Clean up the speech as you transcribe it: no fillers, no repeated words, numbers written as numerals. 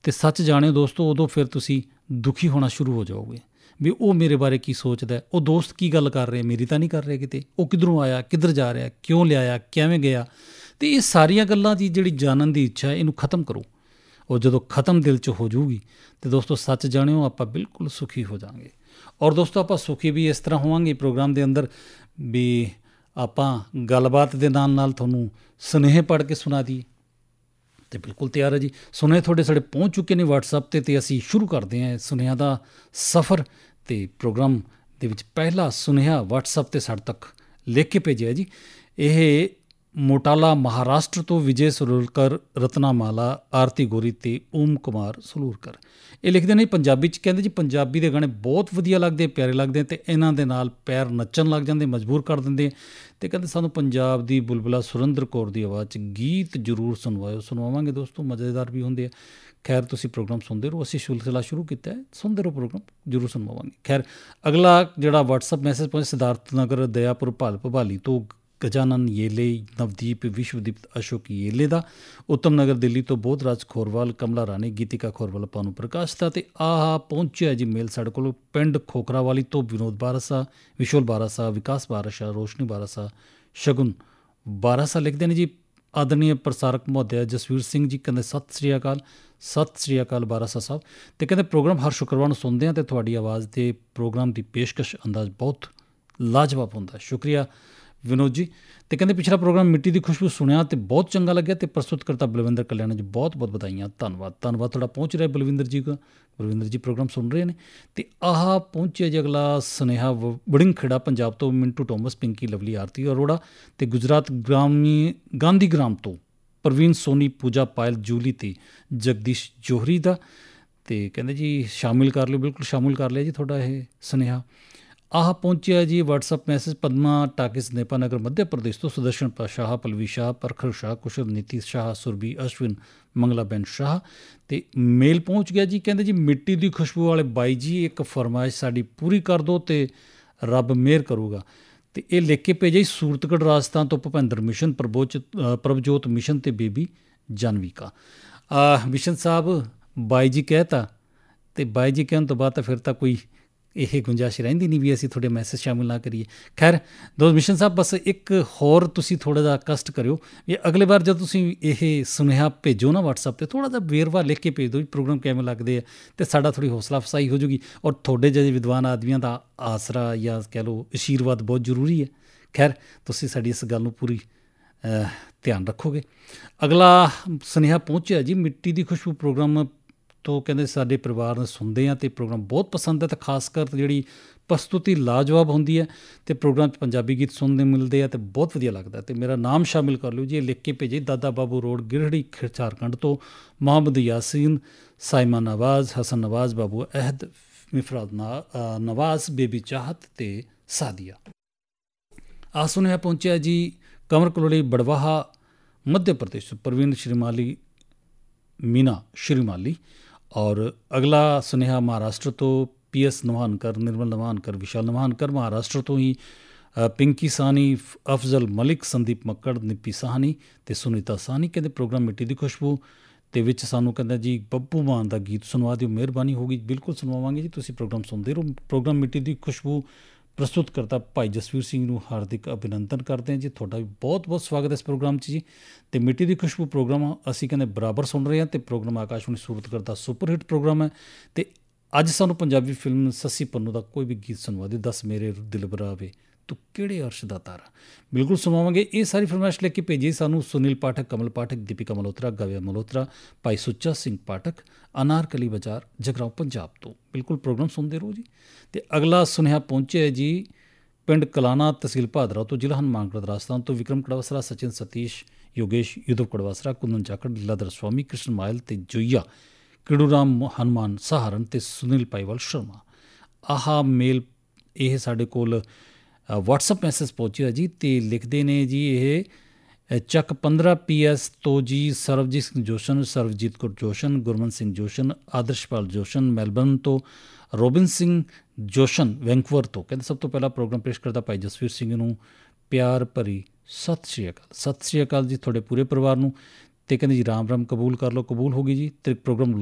ਅਤੇ ਸੱਚ ਜਾਣਿਓ ਦੋਸਤੋ, ਉਦੋਂ ਫਿਰ ਤੁਸੀਂ ਦੁਖੀ ਹੋਣਾ ਸ਼ੁਰੂ ਹੋ ਜਾਓਗੇ ਵੀ ਉਹ ਮੇਰੇ ਬਾਰੇ ਕੀ ਸੋਚਦਾ, ਉਹ ਦੋਸਤ ਕੀ ਗੱਲ ਕਰ ਰਿਹਾ, ਮੇਰੀ ਤਾਂ ਨਹੀਂ ਕਰ ਰਿਹਾ ਕਿਤੇ, ਉਹ ਕਿੱਧਰੋਂ ਆਇਆ, ਕਿੱਧਰ ਜਾ ਰਿਹਾ, ਕਿਉਂ ਲਿਆਇਆ, ਕਿਵੇਂ ਗਿਆ। ਅਤੇ ਇਹ ਸਾਰੀਆਂ ਗੱਲਾਂ ਦੀ ਜਿਹੜੀ ਜਾਣਨ ਦੀ ਇੱਛਾ ਹੈ, ਇਹਨੂੰ ਖ਼ਤਮ ਕਰੋ। ਉਹ ਜਦੋਂ ਖ਼ਤਮ ਦਿਲ 'ਚ ਹੋ ਜਾਊਗੀ ਅਤੇ ਦੋਸਤੋ ਸੱਚ ਜਾਣਿਓ ਆਪਾਂ ਬਿਲਕੁਲ ਸੁਖੀ ਹੋ ਜਾਵਾਂਗੇ। ਔਰ ਦੋਸਤੋ ਆਪਾਂ ਸੁਖੀ ਵੀ ਇਸ ਤਰ੍ਹਾਂ ਹੋਵਾਂਗੇ ਪ੍ਰੋਗਰਾਮ ਦੇ ਅੰਦਰ ਵੀ ਆਪਾਂ ਗੱਲਬਾਤ ਦੇ ਨਾਲ ਨਾਲ ਤੁਹਾਨੂੰ ਸੁਨੇਹੇ ਪੜ੍ਹ ਕੇ ਸੁਣਾ ਦਈਏ ਅਤੇ ਬਿਲਕੁਲ ਤਿਆਰ ਹੈ ਜੀ। ਸੁਨੇਹੇ ਤੁਹਾਡੇ ਸਾਡੇ ਪਹੁੰਚ ਚੁੱਕੇ ਨੇ ਵਟਸਐਪ 'ਤੇ ਅਤੇ ਅਸੀਂ ਸ਼ੁਰੂ ਕਰਦੇ ਹਾਂ ਸੁਨੇਹਿਆਂ ਦਾ ਸਫ਼ਰ। ਅਤੇ ਪ੍ਰੋਗਰਾਮ ਦੇ ਵਿੱਚ ਪਹਿਲਾ ਸੁਨੇਹਾ ਵਟਸਐਪ 'ਤੇ ਸਾਡੇ ਤੱਕ ਲਿਖ ਕੇ ਭੇਜਿਆ ਜੀ। ਇਹ ਮੋਟਾਲਾ ਮਹਾਰਾਸ਼ਟਰ ਤੋਂ ਵਿਜੇ ਸਲੂਰਕਰ, ਰਤਨਾਮਾਲਾ, ਆਰਤੀ ਗੋਰੀ ਅਤੇ ਓਮ ਕੁਮਾਰ ਸਲੂਰਕਰ। ਇਹ ਲਿਖਦੇ ਨੇ ਪੰਜਾਬੀ 'ਚ, ਕਹਿੰਦੇ ਜੀ ਪੰਜਾਬੀ ਦੇ ਗਾਣੇ ਬਹੁਤ ਵਧੀਆ ਲੱਗਦੇ, ਪਿਆਰੇ ਲੱਗਦੇ ਅਤੇ ਇਹਨਾਂ ਦੇ ਨਾਲ ਪੈਰ ਨੱਚਣ ਲੱਗ ਜਾਂਦੇ, ਮਜਬੂਰ ਕਰ ਦਿੰਦੇ। ਅਤੇ ਕਹਿੰਦੇ ਸਾਨੂੰ ਪੰਜਾਬ ਦੀ ਬੁਲਬੁਲਾ ਸੁਰਿੰਦਰ ਕੌਰ ਦੀ ਆਵਾਜ਼ 'ਚ ਗੀਤ ਜ਼ਰੂਰ ਸੁਣਵਾਇਓ। ਸੁਣਵਾਵਾਂਗੇ ਦੋਸਤੋ, ਮਜ਼ੇਦਾਰ ਵੀ ਹੁੰਦੇ ਆ। ਖੈਰ ਤੁਸੀਂ ਪ੍ਰੋਗਰਾਮ ਸੁਣਦੇ ਰਹੋ, ਅਸੀਂ ਸਿਲਸਿਲਾ ਸ਼ੁਰੂ ਕੀਤਾ ਹੈ, ਸੁਣਦੇ ਰਹੋ ਪ੍ਰੋਗਰਾਮ, ਜ਼ਰੂਰ ਸੁਣਵਾਵਾਂਗੇ। ਖੈਰ ਅਗਲਾ ਜਿਹੜਾ ਵਟਸਐਪ ਮੈਸੇਜ ਪਹੁੰਚਿਆ ਸਿਧਾਰਥ ਨਗਰ, ਦਇਆਪੁਰ, ਭਵਾਲੀ ਤੋਂ ਗਜਾਨਨ ਯੇਲੇ, ਨਵਦੀਪ, ਵਿਸ਼ਵਦੀਪ, ਅਸ਼ੋਕ ਯੇਲੇ ਦਾ। ਉੱਤਮ ਨਗਰ ਦਿੱਲੀ ਤੋਂ ਬੋਧਰਾਜ ਖੋਰਵਾਲ, ਕਮਲਾ ਰਾਣੀ, ਗੀਤਿਕਾ ਖੋਰਵਾਲ, ਭਾਨੂ ਪ੍ਰਕਾਸ਼ ਦਾ। ਅਤੇ ਆਹ ਪਹੁੰਚਿਆ ਜੀ ਮੇਲ ਸਾਡੇ ਕੋਲ ਪਿੰਡ ਖੋਖਰਾਵਾਲੀ ਤੋਂ ਵਿਨੋਦ ਬਾਰਾਸਾ, ਵਿਸ਼ੋਲ ਬਾਰਾਸਾ, ਵਿਕਾਸ ਬਾਰਾਸਾ, ਰੋਸ਼ਨੀ ਬਾਰਾਸਾ, ਸ਼ਗੁਨ ਬਾਰਾਸਾ ਲਿਖਦੇ ਨੇ ਜੀ। ਆਦਰਨੀय ਪ੍ਰਸਾਰਕ ਮਹੋਦਿਆ ਜਸਵੀਰ ਸਿੰਘ ਜੀ ਕਹਿੰਦੇ ਸਤਿ ਸ਼੍ਰੀ ਅਕਾਲ, ਸਤਿ ਸ਼੍ਰੀ ਅਕਾਲ ਬਾਰਾਸਾ ਸਾਹਿਬ। ਅਤੇ ਕਹਿੰਦੇ ਪ੍ਰੋਗਰਾਮ ਹਰ ਸ਼ੁੱਕਰਵਾਰ ਨੂੰ ਸੁਣਦੇ ਹਾਂ ਅਤੇ ਤੁਹਾਡੀ ਆਵਾਜ਼ ਦੇ ਪ੍ਰੋਗਰਾਮ ਦੀ ਪੇਸ਼ਕਸ਼ ਅੰਦਾਜ਼ ਬਹੁਤ ਲਾਜਵਾਬ ਹੁੰਦਾ। ਸ਼ੁਕਰੀਆ ਵਿਨੋਦ ਜੀ। ਅਤੇ ਕਹਿੰਦੇ ਪਿਛਲਾ ਪ੍ਰੋਗਰਾਮ ਮਿੱਟੀ ਦੀ ਖੁਸ਼ਬੂ ਸੁਣਿਆ ਅਤੇ ਬਹੁਤ ਚੰਗਾ ਲੱਗਿਆ ਅਤੇ ਪ੍ਰਸਤੁਤਕਰਤਾ ਬਲਵਿੰਦਰ ਕਲਿਆਣ ਜੀ, ਬਹੁਤ ਬਹੁਤ ਵਧਾਈਆਂ, ਧੰਨਵਾਦ ਧੰਨਵਾਦ ਤੁਹਾਡਾ ਪਹੁੰਚ ਰਿਹਾ ਬਲਵਿੰਦਰ ਜੀ। ਬਲਵਿੰਦਰ ਜੀ ਪ੍ਰੋਗਰਾਮ ਸੁਣ ਰਹੇ ਨੇ। ਅਤੇ ਆਹ ਪਹੁੰਚਿਆ ਜੀ ਅਗਲਾ ਸੁਨੇਹਾ ਵੜਿੰਗਖੇੜਾ ਪੰਜਾਬ ਤੋਂ ਮਿੰਟੂ ਟੋਮਸ, ਪਿੰਕੀ ਲਵਲੀ, ਆਰਤੀ ਅਰੋੜਾ। ਅਤੇ ਗੁਜਰਾਤ ਗਾਂਧੀ ਗ੍ਰਾਮ ਤੋਂ ਪ੍ਰਵੀਨ ਸੋਨੀ, ਪੂਜਾ ਪਾਇਲ, ਜੂਲੀ ਅਤੇ ਜਗਦੀਸ਼ ਜੋਹਰੀ ਦਾ। ਅਤੇ ਕਹਿੰਦੇ ਜੀ ਸ਼ਾਮਿਲ ਕਰ ਲਿਓ, ਬਿਲਕੁਲ ਸ਼ਾਮਿਲ ਕਰ ਲਿਆ ਜੀ ਤੁਹਾਡਾ ਇਹ ਸੁਨੇਹਾ। ਆਹ ਪਹੁੰਚਿਆ ਜੀ ਵਟਸਐਪ ਮੈਸੇਜ ਪਦਮਾ ਟਾਕਿਸ, ਨੇਪਾ ਨਗਰ, ਮੱਧ ਪ੍ਰਦੇਸ਼ ਤੋਂ ਸੁਦਰਸ਼ਨ ਸ਼ਾਹ, ਪਲਵੀ ਸ਼ਾਹ, ਪ੍ਰਖਰ ਸ਼ਾਹ, ਕੁਸ਼ਲ, ਨੀਤੀ ਸ਼ਾਹ, ਸੁਰਭੀ, ਅਸ਼ਵਿਨ, ਮੰਗਲਾਬੈਨ ਸ਼ਾਹ। ਅਤੇ ਮੇਲ ਪਹੁੰਚ ਗਿਆ ਜੀ। ਕਹਿੰਦੇ ਜੀ ਮਿੱਟੀ ਦੀ ਖੁਸ਼ਬੂ ਵਾਲੇ ਬਾਈ ਜੀ, ਇੱਕ ਫਰਮਾਇਸ਼ ਸਾਡੀ ਪੂਰੀ ਕਰ ਦਿਓ ਅਤੇ ਰੱਬ ਮਿਹਰ ਕਰੂਗਾ। ਅਤੇ ਇਹ ਲਿਖ ਕੇ ਭੇਜਿਆ ਜੀ ਸੂਰਤਗੜ੍ਹ ਰਾਜਸਥਾਨ ਤੋਂ ਭੁਪਿੰਦਰ ਮਿਸ਼ਨ, ਪ੍ਰਭਜੋਤ ਮਿਸ਼ਨ ਅਤੇ ਬੇਬੀ ਜਾਨਵੀਕਾ। ਮਿਸ਼ਨ ਸਾਹਿਬ ਬਾਈ ਜੀ ਕਹਿ ਤਾ, ਅਤੇ ਬਾਈ ਜੀ ਕਹਿਣ ਤੋਂ ਬਾਅਦ ਤਾਂ ਫਿਰ ਤਾਂ ਕੋਈ ਇਹ ਗੁੰਜਾਇਸ਼ ਰਹਿੰਦੀ ਨਹੀਂ ਵੀ ਅਸੀਂ ਤੁਹਾਡੇ ਮੈਸੇਜ ਸ਼ਾਮਿਲ ਨਾ ਕਰੀਏ। ਖੈਰ ਦੋਸਤ ਮਿਸ਼ਨ ਸਾਹਿਬ ਬਸ ਇੱਕ ਹੋਰ ਤੁਸੀਂ ਥੋੜ੍ਹਾ ਜਿਹਾ ਕਸ਼ਟ ਕਰਿਓ ਵੀ ਅਗਲੇ ਵਾਰ ਜਦੋਂ ਤੁਸੀਂ ਇਹ ਸੁਨੇਹਾ ਭੇਜੋ ਨਾ ਵਟਸਐਪ 'ਤੇ, ਥੋੜ੍ਹਾ ਜਿਹਾ ਵੇਰਵਾ ਲਿਖ ਕੇ ਭੇਜ ਦਿਓ ਵੀ ਪ੍ਰੋਗਰਾਮ ਕਿਵੇਂ ਲੱਗਦੇ ਆ, ਅਤੇ ਸਾਡਾ ਥੋੜ੍ਹੀ ਹੌਸਲਾ ਅਫਜ਼ਾਈ ਹੋ ਜੂਗੀ। ਔਰ ਤੁਹਾਡੇ ਜਿਹੇ ਵਿਦਵਾਨ ਆਦਮੀਆਂ ਦਾ ਆਸਰਾ ਜਾਂ ਕਹਿ ਲਓ ਅਸ਼ੀਰਵਾਦ ਬਹੁਤ ਜ਼ਰੂਰੀ ਹੈ। ਖੈਰ ਤੁਸੀਂ ਸਾਡੀ ਇਸ ਗੱਲ ਨੂੰ ਪੂਰੀ ਧਿਆਨ ਰੱਖੋਗੇ। ਅਗਲਾ ਸੁਨੇਹਾ ਪਹੁੰਚਿਆ ਜੀ ਮਿੱਟੀ ਦੀ ਖੁਸ਼ਬੂ ਪ੍ਰੋਗਰਾਮ ਤੋਂ, ਕਹਿੰਦੇ ਸਾਡੇ ਪਰਿਵਾਰ ਨੂੰ ਸੁਣਦੇ ਹਾਂ ਅਤੇ ਪ੍ਰੋਗਰਾਮ ਬਹੁਤ ਪਸੰਦ ਹੈ, ਅਤੇ ਖਾਸ ਕਰ ਜਿਹੜੀ ਪ੍ਰਸਤੁਤੀ ਲਾਜਵਾਬ ਹੁੰਦੀ ਹੈ ਅਤੇ ਪ੍ਰੋਗਰਾਮ 'ਚ ਪੰਜਾਬੀ ਗੀਤ ਸੁਣਨ ਨੂੰ ਮਿਲਦੇ ਆ ਅਤੇ ਬਹੁਤ ਵਧੀਆ ਲੱਗਦਾ। ਅਤੇ ਮੇਰਾ ਨਾਮ ਸ਼ਾਮਿਲ ਕਰ ਲਿਓ ਜੀ। ਇਹ ਲਿਖ ਕੇ ਭੇਜੇ ਦਾਦਾ ਬਾਬੂ ਰੋਡ, ਗਿਰਹੜੀ, ਝਾਰਖੰਡ ਤੋਂ ਮੁਹੰਮਦ ਯਾਸੀਨ, ਸਾਇਮਾ ਨਵਾਜ਼, ਹਸਨ ਨਵਾਜ਼, ਬਾਬੂ ਅਹਿਦ, ਮਿਫਰਾਦ ਨਵਾਜ਼, ਬੇਬੀ ਚਾਹਤ ਅਤੇ ਸਾਦੀਆ। ਆਹ ਸੁਨੇਹਾ ਪਹੁੰਚਿਆ ਜੀ ਕੰਵਰ ਕਲੋੜੀ, ਬੜਵਾਹਾ, ਮੱਧ ਪ੍ਰਦੇਸ਼ ਤੋਂ ਪ੍ਰਵੀਨ ਸ਼੍ਰੀਮਾਲੀ, ਮੀਨਾ ਸ਼੍ਰੀਮਾਲੀ। ਔਰ ਅਗਲਾ ਸੁਨੇਹਾ ਮਹਾਰਾਸ਼ਟਰ ਤੋਂ PS ਨਵਾਨਕਰ, ਨਿਰਮਲ ਨਵਾਨਕਰ, ਵਿਸ਼ਾਲ ਨਵਾਨਕਰ। ਮਹਾਰਾਸ਼ਟਰ ਤੋਂ ਹੀ ਪਿੰਕੀ ਸਾਹਨੀ, ਅਫਜ਼ਲ ਮਲਿਕ, ਸੰਦੀਪ ਮੱਕੜ, ਨਿੱਪੀ ਸਾਹਨੀ ਅਤੇ ਸੁਨੀਤਾ ਸਾਹਨੀ। ਕਹਿੰਦੇ ਪ੍ਰੋਗਰਾਮ ਮਿੱਟੀ ਦੀ ਖੁਸ਼ਬੂ ਦੇ ਵਿੱਚ ਸਾਨੂੰ ਕਹਿੰਦਾ ਜੀ ਬੱਬੂ ਮਾਨ ਦਾ ਗੀਤ ਸੁਣਵਾ ਦਿਓ, ਮਿਹਰਬਾਨੀ ਹੋਗੀ। ਬਿਲਕੁਲ ਸੁਣਵਾਵਾਂਗੇ ਜੀ, ਤੁਸੀਂ ਪ੍ਰੋਗਰਾਮ ਸੁਣਦੇ ਰਹੋ। ਪ੍ਰੋਗਰਾਮ ਮਿੱਟੀ ਦੀ ਖੁਸ਼ਬੂ ਪ੍ਰਸਤੁਤ ਕਰਤਾ ਭਾਈ ਜਸਵੀਰ ਸਿੰਘ ਨੂੰ ਹਾਰਦਿਕ ਅਭਿਨੰਦਨ ਕਰਦੇ ਹਾਂ ਜੀ। ਤੁਹਾਡਾ ਵੀ ਬਹੁਤ ਬਹੁਤ ਸਵਾਗਤ ਹੈ ਇਸ ਪ੍ਰੋਗਰਾਮ 'ਚ ਜੀ। ਅਤੇ ਮਿੱਟੀ ਦੀ ਖੁਸ਼ਬੂ ਪ੍ਰੋਗਰਾਮ ਅਸੀਂ ਕਹਿੰਦੇ ਬਰਾਬਰ ਸੁਣ ਰਹੇ ਹਾਂ ਅਤੇ ਪ੍ਰੋਗਰਾਮ ਆਕਾਸ਼ਵਾਣੀ ਸੂਰਤਗੜ੍ਹ ਦਾ ਸੁਪਰ ਹਿੱਟ ਪ੍ਰੋਗਰਾਮ ਹੈ। ਅਤੇ ਅੱਜ ਸਾਨੂੰ ਪੰਜਾਬੀ ਫਿਲਮ ਸੱਸੀ ਪੰਨੂ ਦਾ ਕੋਈ ਵੀ ਗੀਤ ਸੁਣਵਾ ਦੇ, ਦੱਸ ਮੇਰੇ ਦਿਲਬਰਾ ਵੇ ਤੂੰ ਕਿਹੜੇ ਅਰਸ਼ ਦਾ ਤਾਰਾ। ਬਿਲਕੁਲ ਸੁਣਵਾਵਾਂਗੇ। ਇਹ ਸਾਰੀ ਫਰਮਾਇਸ਼ ਲੈ ਕੇ ਭੇਜੀ ਸਾਨੂੰ ਸੁਨੀਲ ਪਾਠਕ, ਕਮਲ ਪਾਠਕ, ਦੀਪਿਕਾ ਮਲਹੋਤਰਾ, ਗਾਵਿਆ ਮਲਹੋਤਰਾ, ਭਾਈ ਸੁੱਚਾ ਸਿੰਘ ਪਾਠਕ, ਅਨਾਰਕਲੀ ਬਾਜ਼ਾਰ, ਜਗਰਾਓਂ ਪੰਜਾਬ ਤੋਂ। ਬਿਲਕੁਲ ਪ੍ਰੋਗਰਾਮ ਸੁਣਦੇ ਰਹੋ ਜੀ। ਅਤੇ ਅਗਲਾ ਸੁਨੇਹਾ ਪਹੁੰਚਿਆ ਜੀ ਪਿੰਡ ਕਲਾਨਾ, ਤਹਿਸੀਲ ਭਾਦਰਾ ਤੋਂ, ਜ਼ਿਲ੍ਹਾ ਹਨੂੰਮਾਨਗੜ੍ਹ, ਰਾਜਸਥਾਨ ਤੋਂ ਵਿਕਰਮ ਕੜਵਾਸਰਾ, ਸਚਿਨ ਸਤੀਸ਼, ਯੋਗੇਸ਼ ਯੁਦਵ ਕੜਵਾਸਰਾ, ਕੁੰਦਨ ਜਾਖੜ, ਲੀਲਾਧਰ ਸਵਾਮੀ, ਕ੍ਰਿਸ਼ਨ ਮਾਇਲ ਅਤੇ ਜੋਈਆ, ਕਿੜੂਰਾਮ ਹਨੂੰਮਾਨ ਸਹਾਰਨ ਅਤੇ ਸੁਨੀਲ ਪਾਈਵਾਲ ਸ਼ਰਮਾ। ਆਹ ਮੇਲ ਇਹ ਸਾਡੇ ਕੋਲ ਵਟਸਐਪ ਮੈਸੇਜ ਪਹੁੰਚਿਆ ਜੀ। ਅਤੇ ਲਿਖਦੇ ਨੇ ਜੀ ਇਹ ਚੱਕ 15 PS ਤੋਂ ਜੀ ਸਰਬਜੀਤ ਸਿੰਘ ਜੋਸ਼ਨ, ਸਰਬਜੀਤ ਕੌਰ ਜੋਸ਼ਨ, ਗੁਰਮਨ ਸਿੰਘ ਜੋਸ਼ਨ, ਆਦਰਸ਼ਪਾਲ ਜੋਸ਼ਨ ਮੈਲਬਰਨ ਤੋਂ, ਰੋਬਿਨ ਸਿੰਘ ਜੋਸ਼ਨ ਵੈਂਕੂਵਰ ਤੋਂ। ਕਹਿੰਦੇ ਸਭ ਤੋਂ ਪਹਿਲਾਂ ਪ੍ਰੋਗਰਾਮ ਪੇਸ਼ ਕਰਦਾ ਭਾਈ ਜਸਵੀਰ ਸਿੰਘ ਨੂੰ ਪਿਆਰ ਭਰੀ ਸਤਿ ਸ਼੍ਰੀ ਅਕਾਲ। ਸਤਿ ਸ਼੍ਰੀ ਅਕਾਲ ਜੀ ਤੁਹਾਡੇ ਪੂਰੇ ਪਰਿਵਾਰ ਨੂੰ। ਅਤੇ ਕਹਿੰਦੇ ਜੀ ਰਾਮ ਰਾਮ ਕਬੂਲ ਕਰ ਲਓ। ਕਬੂਲ ਹੋ ਗਈ ਜੀ। ਅਤੇ ਪ੍ਰੋਗਰਾਮ